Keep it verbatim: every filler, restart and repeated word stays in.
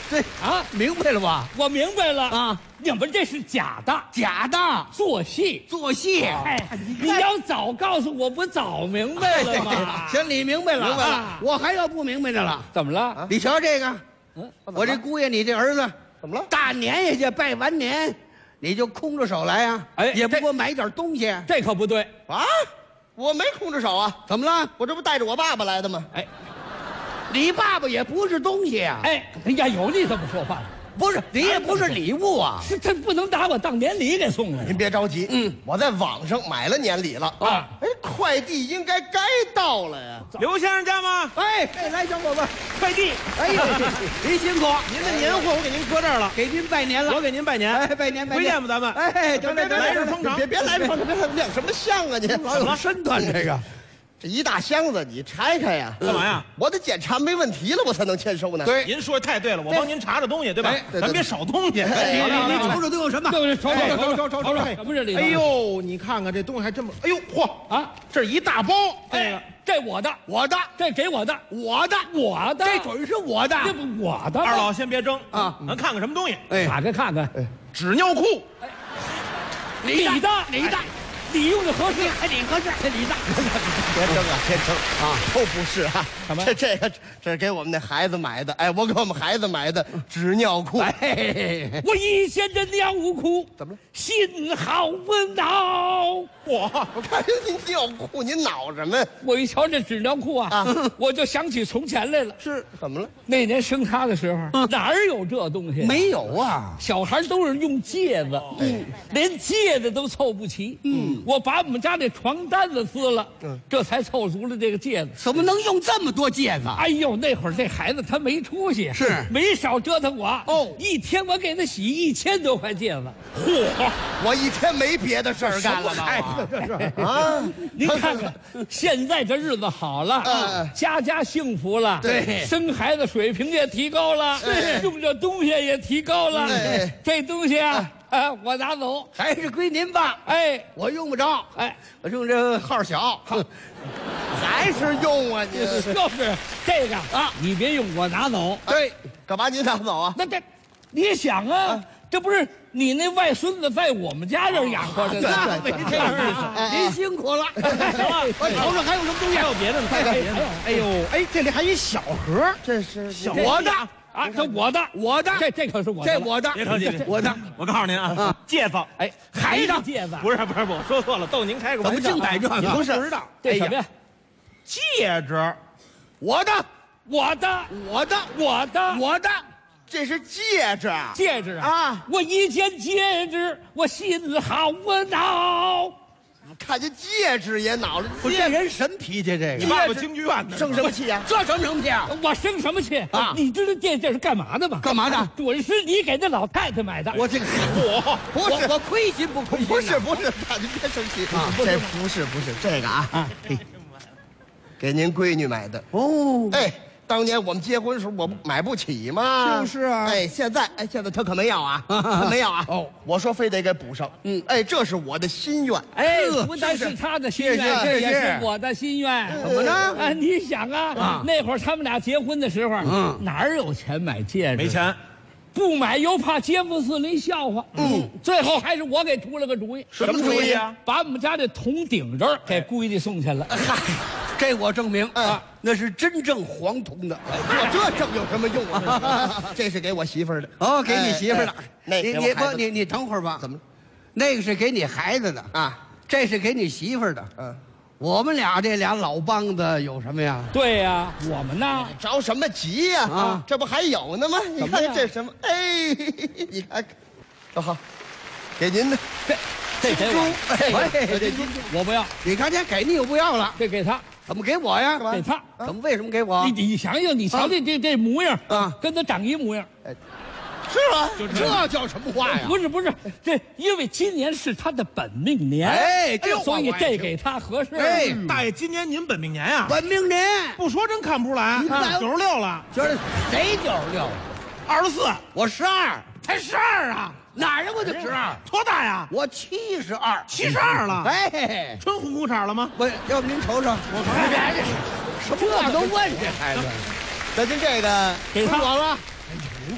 对啊， 明白了吧？ 我明白了啊， 你们这是假的， 假的， 做戏。 做戏。 哎，你要早告诉我，不早明白了吗？ 行，你明白了， 明白了啊我还要不明白的了。 怎么了？ 你瞧这个， 嗯， 我这姑爷，你这儿子怎么了？ 大年夜去拜完年，你就空着手来呀？ 哎这也不给我买点东西。 这可不对。 啊，我没空着手啊， 怎么了？ 我这不带着我爸爸来的吗？ 哎你爸爸也不是东西啊， 哎，人家有你这么说话的， 不是，你也不是礼物啊。 是这不能拿我当年礼给送来。 您别着急， 嗯， 我在网上买了年礼了啊， 哎，快递应该该到了呀。 刘先生家吗？ 哎，哎，来，小伙子， 快递， 哎呦，您辛苦， 您的年货我给您搁这儿了， 给您拜年了。 我给您拜年。 哎，拜年拜年， 回见吧咱们哎，得嘞得嘞， 来日方长别别来，别别来，亮什么相啊你？ 老有身段这个。 这一大箱子，你拆开呀？ 干嘛呀？ 我得检查没问题了，我才能签收呢。 对， 您说的太对了，我帮您查查东西，对吧哎？ 对对咱别少东西。 哎你好嘞你你瞅瞅都有什么？ 都是瞅瞅瞅瞅瞅瞅哎什么这里头？ 哎，呦，你看看这东西还真不，哎呦嚯啊， 这一大包，这哎个， 这我的， 我的， 这给我的， 我的， 我的， 这准是我的。 这不我的吗二老先别争啊咱看看什么东西。 哎， 打开看看， 纸尿裤， 你的你的， 你的， 你用的合适， 哎，你合适，你的。 别争啊，别争啊，都不是啊。 什么这这个这是给我们那孩子买的，哎，我给我们孩子买的纸尿裤。 哎， 我一见这尿裤， 怎么了？ 心好不恼。 我我看您尿裤，您恼什么呀？ 我一瞧这纸尿裤啊， 啊我就想起从前来了。 是怎么了？ 那年生他的时候，哪儿有这东西？ 没有啊。 小孩都是用戒指，嗯，连戒指都凑不齐。嗯，我把我们家这床单子撕了，嗯，这才凑足了这个戒指。 怎么能用这么多戒指？ 哎呦，那会儿这孩子他没出息， 是没少折腾我。 哦一天我给他洗一千多块戒指。 嚯，我一天没别的事儿干了孩吗？ 子这是？ 啊， 您看看，现在这日子好了， 嗯家家幸福了， 对生孩子水平也提高了， 对用这东西也提高了。 对这东西啊，啊，我拿走。 还是归您吧。 哎我用不着， 哎， 我用这号小。 还是用啊你？ 就是这个啊，你别用，我拿走。 对， 干嘛您拿走啊？ 那这，你想啊，这不是你那外孙子在我们家这儿养活着呢？ 那没这日子，您辛苦了。我瞅瞅还有什么东西？ 还有别的呢？ 哎哎哎呦，哎，这里还一小盒， 这是小我的， 啊，这我的， 我的， 这这可是我的了， 这我的， 别着急， 我的。 我告诉您啊，戒指， 哎，还是戒指？ 不是不是，我说错了，逗您开个玩笑。 怎么净摆这个你都不知道这什么呀？ 戒指， 我的， 我的， 我的， 我的， 我的。 这是戒指啊！ 戒指啊！ 我一见戒指，我心好不恼。 看见戒指也恼了， 不是这人神脾气，这个你爸爸京剧院的， 生什么气啊？ 这生什么气啊？ 我生什么气啊你知道这这是干嘛的吗？ 干嘛的？ 准是你给那老太太买的。 我这个我不是我我亏心不亏心？ 不是不是，爸您别生气啊这不是不是这个啊啊，嘿给您闺女买的。 哦， 哎，当年我们结婚时候我买不起嘛。 就是啊哎，现在哎现在他可没要啊，他没要啊。 哦， 我说非得给补上。 嗯哎，这是我的心愿。 哎， 呵不但是他的心愿， 谢谢这也谢谢是我的心愿。 怎么呢？ 啊，你想啊， 啊那会儿他们俩结婚的时候， 嗯哪儿有钱买戒指？ 没，钱， 不买又怕街坊四邻笑话。嗯，最后还是我给出了个主意， 什么主意啊？ 把我们家这铜顶针给闺女送去了。 嗨，这我证明哎啊，那是真正黄铜的。 我这证有什么用啊？这是给我媳妇儿的。 哦，给你媳妇儿的哎哎。那你你不给我孩子的你你等会儿吧。 怎么了？ 那个是给你孩子的， 啊？ 这是给你媳妇儿的。 嗯， 我们俩这俩老梆子有什么呀？ 对呀、我们呢， 着什么急呀？ 啊这不还有呢吗？你怎么样看这什么？哎，你看看，多好，给您的。 这这给我， 哎这个这金珠我不要， 你看这给你又不要了， 这给他， 怎么给我呀？ 给他。 怎么为什么给我你？你想想，你瞧这这这模样啊跟他长一模样。 是吗？ 这叫什么话呀？ 不是不是，这因为今年是他的本命年， 哎这话所以我爱听这给他合适。 哎大爷，今年您本命年呀？ 本命年， 不说真看不出来， 看九十六了， 就是谁九十六？ 二十四， 我十二， 才十二啊， 哪儿啊？我就十二， 多大呀？ 我七十二， 七十二了， 哎， 穿红裤衩了吗？ 不，要不您瞅瞅，我看什么话都问这孩子， 那您这个给他我了，